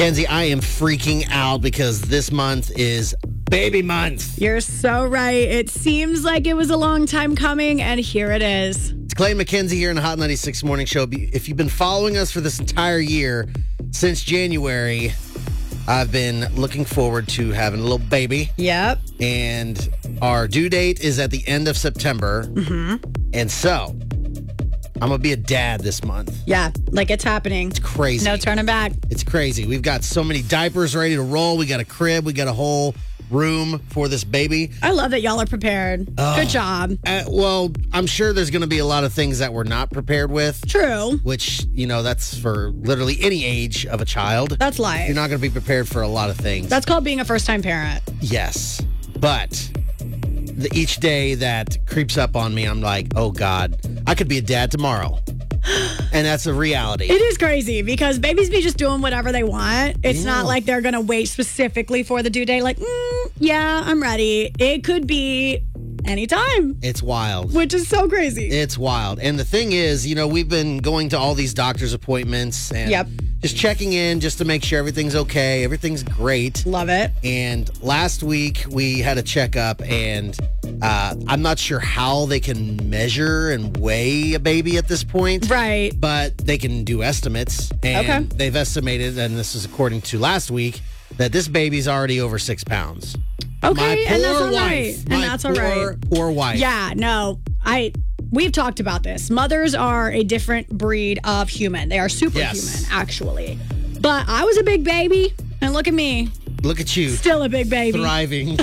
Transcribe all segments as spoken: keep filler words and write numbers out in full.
Mackenzie, I am freaking out because this month is baby month. You're so right. It seems like it was a long time coming, and here it is. It's Clay and Mackenzie here in the Hot ninety-six Morning Show. If you've been following us for this entire year, since January, I've been looking forward to having a little baby. Yep. And our due date is at the end of September. Mm-hmm. And so, I'm going to be a dad this month. Yeah, like it's happening. It's crazy. No turning back. It's crazy. We've got so many diapers ready to roll. We got a crib. We got a whole room for this baby. I love that y'all are prepared. Oh. Good job. Uh, well, I'm sure there's going to be a lot of things that we're not prepared with. True. Which, you know, that's for literally any age of a child. That's life. You're not going to be prepared for a lot of things. That's called being a first-time parent. Yes. But the, each day that creeps up on me, I'm like, oh, God, I could be a dad tomorrow. And that's a reality. It is crazy because babies be just doing whatever they want. It's Yeah. not like they're going to wait specifically for the due date. Like, mm, yeah, I'm ready. It could be anytime, It's wild. which is so crazy. It's wild. And the thing is, you know, we've been going to all these doctor's appointments and Yep. just checking in just to make sure everything's okay. Everything's great. Love it. And last week we had a checkup, and uh, I'm not sure how they can measure and weigh a baby at this point. Right. But they can do estimates. And Okay. they've estimated, and this is according to last week, that this baby's already over six pounds. Okay, My and that's poor all right. wife. And My that's all poor, right. Poor wife. Yeah, no, I. We've talked about this. Mothers are a different breed of human. They are superhuman, Yes. actually. But I was a big baby, and look at me, Look at you. still a big baby. Thriving.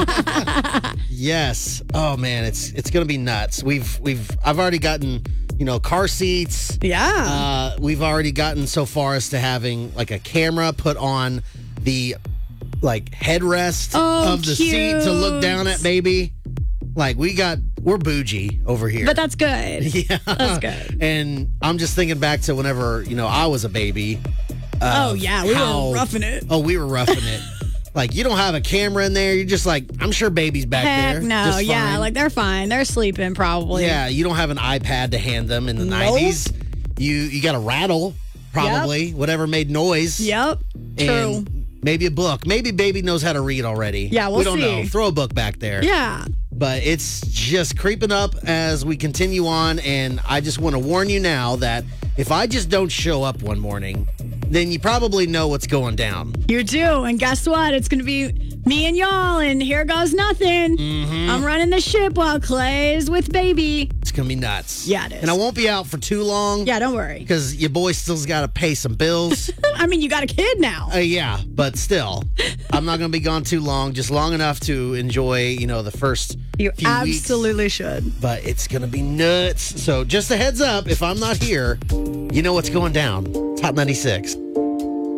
Yes. Oh man, it's it's gonna be nuts. We've we've I've already gotten, you know, car seats. Yeah. Uh, we've already gotten so far as to having like a camera put on the like headrest Oh, of the seat to look cute. down at baby. Like we got we're bougie over here. but that's good. yeah. That's good. And I'm just thinking back to whenever, you know, I was a baby. Oh, of yeah, we how- were roughing it. Oh, we were roughing it. Like, you don't have a camera in there. You're just like, I'm sure baby's back Heck there. no, just yeah, fine. like they're fine. They're sleeping probably. Yeah, you don't have an iPad to hand them in the Nope. nineties. You you got a rattle, probably, whatever made noise. Yep. True. And maybe a book. Maybe baby knows how to read already. Yeah, we'll We don't see. know. Throw a book back there. Yeah. But it's just creeping up as we continue on. And I just want to warn you now that if I just don't show up one morning, then you probably know what's going down. You do. And guess what? It's going to be me and y'all, and here goes nothing. Mm-hmm. I'm running the ship while Clay's with baby. It's going to be nuts. Yeah, it is. And I won't be out for too long. Yeah, don't worry. Because your boy still's got to pay some bills. I mean, you got a kid now. Uh, yeah, but still, I'm not going to be gone too long, just long enough to enjoy, you know, the first You few absolutely weeks. should. But it's going to be nuts. So just a heads up, if I'm not here, you know what's going down. It's Hot ninety-six.